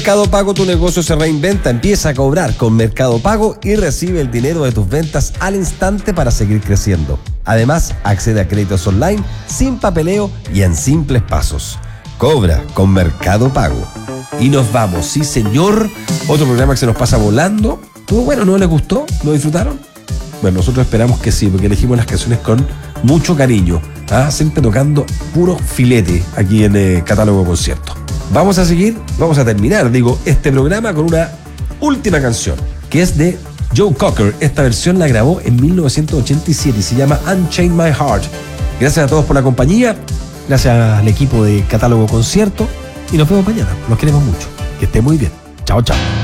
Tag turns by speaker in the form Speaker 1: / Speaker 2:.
Speaker 1: Mercado Pago, tu negocio se reinventa. Empieza a cobrar con Mercado Pago y recibe el dinero de tus ventas al instante para seguir creciendo. Además, accede a créditos online sin papeleo y en simples pasos. Cobra con Mercado Pago. Y nos vamos, sí señor. Otro programa que se nos pasa volando. ¿Todo bueno? ¿No les gustó? ¿Lo disfrutaron? Bueno, nosotros esperamos que sí, porque elegimos las canciones con mucho cariño. Siempre tocando puro filete aquí en Catálogo Concierto. Vamos a terminar, este programa con una última canción, que es de Joe Cocker. Esta versión la grabó en 1987 y se llama Unchain My Heart. Gracias a todos por la compañía, gracias al equipo de Catálogo Concierto y nos vemos mañana. Los queremos mucho. Que estén muy bien. Chao, chao.